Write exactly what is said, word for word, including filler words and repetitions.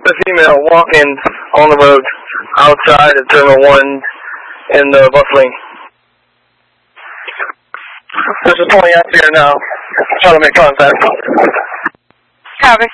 a female walking on the road outside of Terminal one in the bus lane. This is Tony out here now. Trying to make contact. Copy.